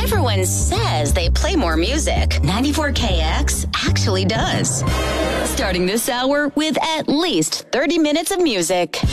Everyone says they play more music. 94KX actually does. Starting this hour with at least 30 minutes of music.